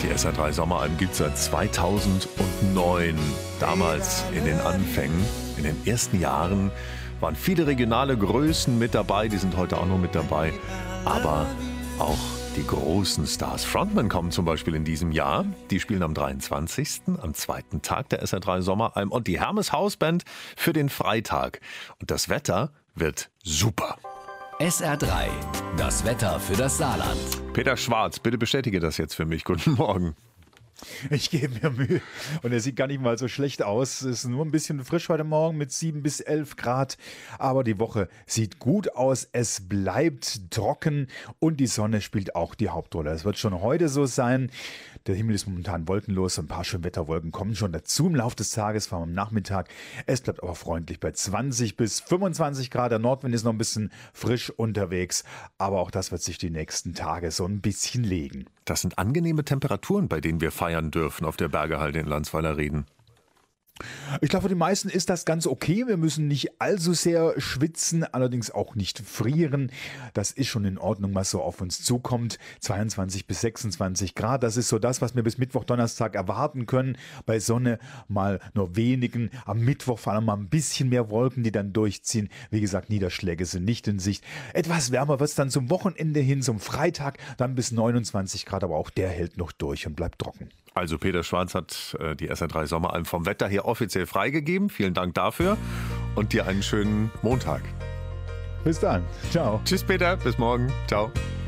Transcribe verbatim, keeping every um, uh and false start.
Die S R drei Sommeralben gibt es seit zweitausendneun. Damals in den Anfängen, in den ersten Jahren, waren viele regionale Größen mit dabei. Die sind heute auch noch mit dabei. Aber auch die großen Stars. Frontman kommen zum Beispiel in diesem Jahr. Die spielen am dreiundzwanzigsten am zweiten Tag der S R drei Sommeralben. Und die Hermes Hausband für den Freitag. Und das Wetter wird super. S R drei, das Wetter für das Saarland. Peter Schwarz, bitte bestätige das jetzt für mich. Guten Morgen. Ich gebe mir Mühe und er sieht gar nicht mal so schlecht aus. Es ist nur ein bisschen frisch heute Morgen mit sieben bis elf Grad. Aber die Woche sieht gut aus. Es bleibt trocken und die Sonne spielt auch die Hauptrolle. Es wird schon heute so sein. Der Himmel ist momentan wolkenlos. Ein paar Schönwetterwolken kommen schon dazu im Laufe des Tages, vor allem am Nachmittag. Es bleibt aber freundlich bei zwanzig bis fünfundzwanzig Grad. Der Nordwind ist noch ein bisschen frisch unterwegs. Aber auch das wird sich die nächsten Tage so ein bisschen legen. Das sind angenehme Temperaturen, bei denen wir feiern dürfen auf der Bergehalde in Landsweiler-Rieden. Ich glaube, für die meisten ist das ganz okay. Wir müssen nicht allzu sehr schwitzen, allerdings auch nicht frieren. Das ist schon in Ordnung, was so auf uns zukommt. zweiundzwanzig bis sechsundzwanzig Grad, das ist so das, was wir bis Mittwoch, Donnerstag erwarten können. Bei Sonne mal nur wenigen. Am Mittwoch vor allem mal ein bisschen mehr Wolken, die dann durchziehen. Wie gesagt, Niederschläge sind nicht in Sicht. Etwas wärmer wird es dann zum Wochenende hin, zum Freitag, dann bis neunundzwanzig Grad, aber auch der hält noch durch und bleibt trocken. Also Peter Schwarz hat äh, die S R drei Sommeralben vom Wetter hier offiziell freigegeben. Vielen Dank dafür und dir einen schönen Montag. Bis dann. Ciao. Tschüss Peter, bis morgen. Ciao.